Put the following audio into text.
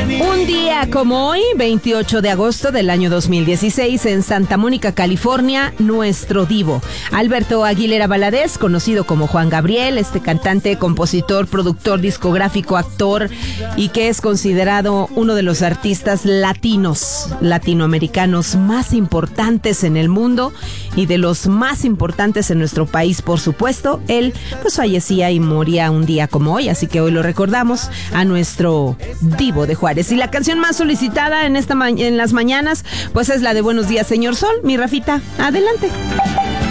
Un día como hoy, 28 de agosto del año 2016, en Santa Mónica, California, nuestro divo, Alberto Aguilera Valadez, conocido como Juan Gabriel, este cantante, compositor, productor discográfico, actor, y que es considerado uno de los artistas latinoamericanos más importantes en el mundo y de los más importantes en nuestro país, por supuesto. Él pues fallecía y moría un día como hoy, así que hoy lo recordamos a nuestro divo de Juárez. Y la canción más solicitada en las mañanas, pues es la de Buenos Días, Señor Sol. Mi Rafita, adelante.